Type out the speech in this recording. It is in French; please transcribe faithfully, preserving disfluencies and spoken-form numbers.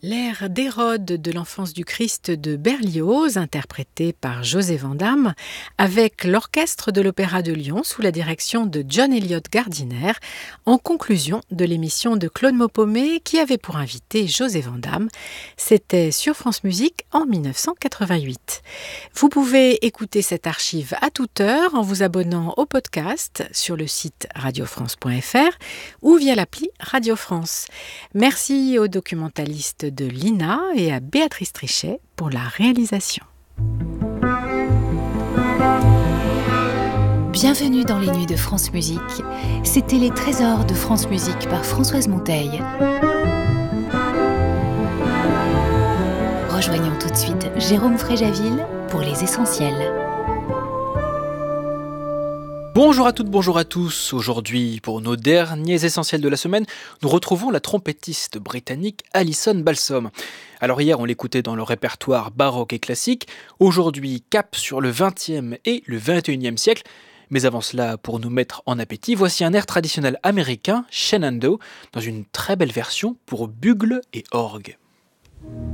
L'air d'Hérode de l'enfance du Christ de Berlioz, interprété par José Vandamme, avec l'orchestre de l'Opéra de Lyon sous la direction de John Eliot Gardiner, en conclusion de l'émission de Claude Maupomé qui avait pour invité José Vandamme. C'était sur France Musique en dix-neuf cent quatre-vingt-huit. Vous pouvez écouter cette archive à toute heure en vous abonnant au podcast sur le site radio france point f r ou via l'appli Radio France. Merci aux documentalistes de l'I N A et à Béatrice Trichet pour la réalisation. Bienvenue dans les nuits de France Musique. C'était les trésors de France Musique par Françoise Monteil. Rejoignons tout de suite Jérôme Fréjaville pour les essentiels. Bonjour à toutes, bonjour à tous. Aujourd'hui, pour nos derniers essentiels de la semaine, nous retrouvons la trompettiste britannique Alison Balsom. Alors hier, on l'écoutait dans le répertoire baroque et classique. Aujourd'hui, cap sur le vingtième et le vingt et unième siècle. Mais avant cela, pour nous mettre en appétit, voici un air traditionnel américain, Shenandoah, dans une très belle version pour bugle et orgue.